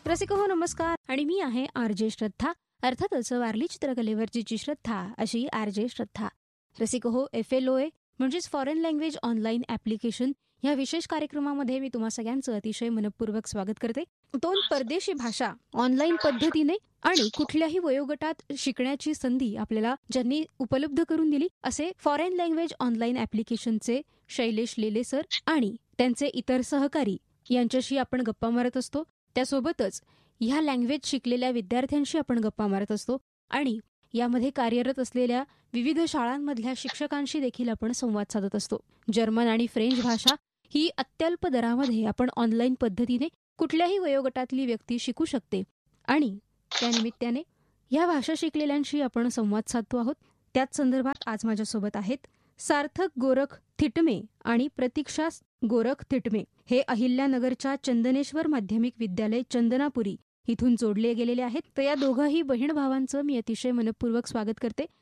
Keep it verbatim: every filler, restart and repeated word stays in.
रसिक हो नमस्कार आणि मी आहे आर जे श्रद्धा. अर्थातच वारली चित्रकलेवरची श्रद्धा अशी आर जे श्रद्धा. रसिक हो एफ एल ओ ए म्हणजेच फॉरेन लँग्वेज ऑनलाईन ॲप्लिकेशन या विशेष कार्यक्रमामध्ये मी तुम्हा सगळ्यांचं अतिशय मनपूर्वक स्वागत करते. दोन परदेशी भाषा ऑनलाईन पद्धतीने आणि कुठल्याही वयोगटात शिकण्याची संधी आपल्याला ज्यांनी उपलब्ध करून दिली असे फॉरेन लँग्वेज ऑनलाईन ॲप्लिकेशनचे शैलेश लेले सर आणि त्यांचे इतर सहकारी यांच्याशी आपण गप्पा मारत असतो. त्यासोबतच ह्या लँग्वेज शिकलेल्या विद्यार्थ्यांशी आपण गप्पा मारत असतो आणि यामध्ये कार्यरत असलेल्या विविध शाळांमधल्या शिक्षकांशी देखील आपण संवाद साधत असतो. जर्मन आणि फ्रेंच भाषा ही अत्यल्प दरामध्ये आपण ऑनलाईन पद्धतीने कुठल्याही वयोगटातली व्यक्ती शिकू शकते आणि त्यानिमित्ताने या भाषा शिकलेल्यांशी आपण संवाद साधतो आहोत. त्याच संदर्भात आज माझ्यासोबत आहेत सार्थक गोरख थिटमे आणि प्रतीक्षा गोरख थिटमे. हे अहिल्यानगरच्या चंदनेश्वर माध्यमिक विद्यालय चंदनापुरी इथून जोडले गेलेले आहेत. तर या दोघंही बहीण भावांचं मी अतिशय मनपूर्वक स्वागत करते.